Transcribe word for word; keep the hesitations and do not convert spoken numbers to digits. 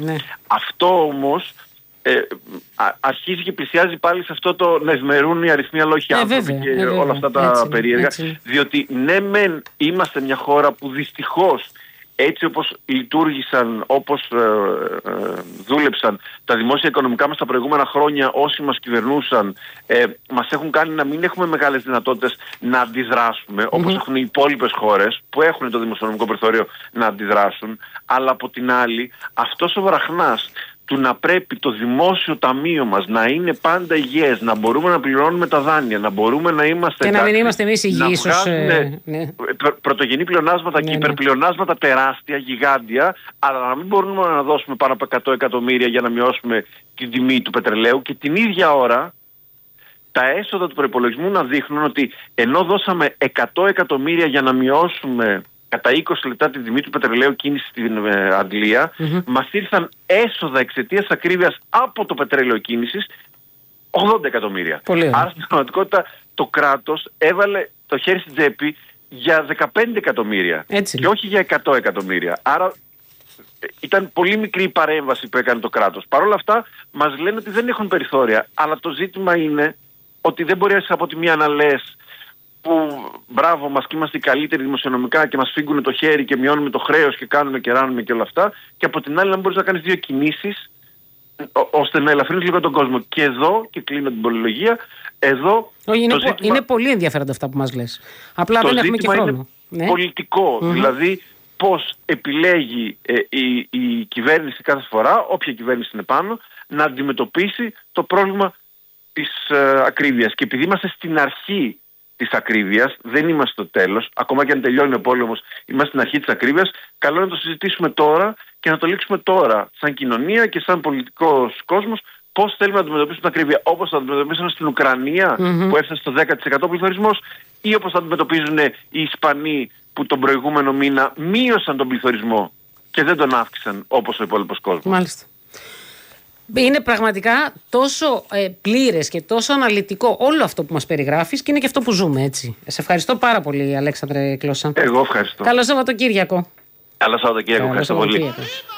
Ναι. Αυτό όμως ε, α, αρχίζει και πλησιάζει πάλι σε αυτό το να ευμερούν οι αριθμοί αλλά όχι οι ε, άνθρωποι βέβαια, και ε, βέβαια. όλα αυτά τα έτσι, περίεργα. Έτσι. Διότι ναι μεν είμαστε μια χώρα που δυστυχώς έτσι όπως λειτουργήσαν, όπως ε, ε, δούλεψαν τα δημόσια οικονομικά μας τα προηγούμενα χρόνια, όσοι μας κυβερνούσαν, ε, μας έχουν κάνει να μην έχουμε μεγάλες δυνατότητες να αντιδράσουμε, mm-hmm. όπως έχουν οι υπόλοιπες χώρες που έχουν το δημοσιονομικό περιθώριο να αντιδράσουν. Αλλά από την άλλη, αυτός ο βραχνάς του να πρέπει το δημόσιο ταμείο μας να είναι πάντα υγιές, να μπορούμε να πληρώνουμε τα δάνεια, να μπορούμε να είμαστε... Και να μην είμαστε εμείς υγιείς ως... Ε, ναι. πρωτογενή πλεονάσματα ναι, και υπερπλεονάσματα ναι. τεράστια, γιγάντια, αλλά να μην μπορούμε να δώσουμε πάνω από εκατό εκατομμύρια για να μειώσουμε την τιμή του πετρελαίου και την ίδια ώρα τα έσοδα του προϋπολογισμού να δείχνουν ότι ενώ δώσαμε εκατό εκατομμύρια για να μειώσουμε κατά είκοσι λεπτά την τιμή του πετρελαίου κίνηση στην ε, Αγγλία, mm-hmm. μας ήρθαν έσοδα εξαιτίας ακρίβειας από το πετρέλαιο κίνησης ογδόντα εκατομμύρια. Πολύ Άρα στην πραγματικότητα το κράτος έβαλε το χέρι στην τσέπη για δεκαπέντε εκατομμύρια Έτσι. Και όχι για εκατό εκατομμύρια. Άρα ήταν πολύ μικρή η παρέμβαση που έκανε το κράτος. Παρ' όλα αυτά μας λένε ότι δεν έχουν περιθώρια. Αλλά το ζήτημα είναι ότι δεν μπορεί από τη μία να λες που μπράβο μας και είμαστε οι καλύτεροι δημοσιονομικά και μας φύγουν το χέρι και μειώνουμε το χρέος και κάνουμε και ράνουμε και όλα αυτά, και από την άλλη να μπορείς να κάνεις δύο κινήσεις ώστε να ελαφρύνεις λίγο τον κόσμο. Και εδώ, και κλείνω την πολυλογία, εδώ... Όχι, είναι, ζήτημα, είναι πολύ ενδιαφέροντα αυτά που μας λες. Απλά δεν έχουμε και χρόνο. Είναι ναι. πολιτικό, mm-hmm. δηλαδή πώς επιλέγει ε, η, η κυβέρνηση κάθε φορά, όποια κυβέρνηση είναι πάνω, να αντιμετωπίσει το πρόβλημα της ε, ακρίβειας. Και επειδή είμαστε στην αρχή της ακρίβειας, δεν είμαστε στο τέλος, ακόμα και αν τελειώνει ο πόλεμος, είμαστε στην αρχή της ακρίβειας, καλό είναι να το συζητήσουμε τώρα και να το λήξουμε τώρα, σαν κοινωνία και σαν πολιτικός κόσμος, πώς θέλουμε να αντιμετωπίσουμε την ακρίβεια. Όπως θα αντιμετωπίσουμε στην Ουκρανία, mm-hmm. που έφτασε στο δέκα τοις εκατό πληθωρισμός, ή όπως θα αντιμετωπίζουν οι Ισπανοί που τον προηγούμενο μήνα μείωσαν τον πληθωρισμό και δεν τον αύξησαν όπως ο υπόλοιπος κόσμος. Μάλιστα. Είναι πραγματικά τόσο ε, πλήρες και τόσο αναλυτικό όλο αυτό που μας περιγράφεις και είναι και αυτό που ζούμε, έτσι. Σε ευχαριστώ πάρα πολύ, Αλέξανδρε Κλώσσα. Εγώ ευχαριστώ. Καλό Σαββατοκύριακο. Καλό Σαββατοκύριακο, ευχαριστώ πολύ.